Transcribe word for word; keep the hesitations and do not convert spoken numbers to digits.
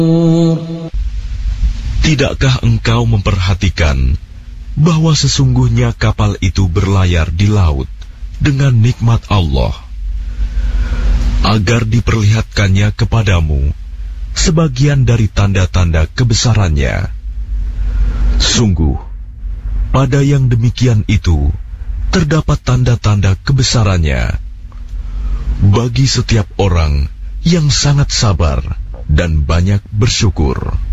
Tidakkah engkau memperhatikan bahwa sesungguhnya kapal itu berlayar di laut dengan nikmat Allah, agar diperlihatkannya kepadamu sebagian dari tanda-tanda kebesarannya? Sungguh, pada yang demikian itu terdapat tanda-tanda kebesarannya bagi setiap orang yang sangat sabar dan banyak bersyukur.